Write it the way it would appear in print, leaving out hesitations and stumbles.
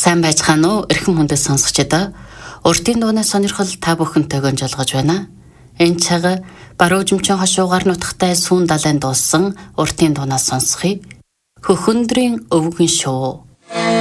Сайн байцгаана уу? Эрхэм хүндэт сонсогчдоо. Уртын дууны сонирхол та бүхэнтэйг жолгож байна. Энэ цаг баруун жимчэн хошуугаар нутагтай сүүн далайн дуусан уртын дуунаас сонсхий. Хөхөндрийн өвгөн шуу.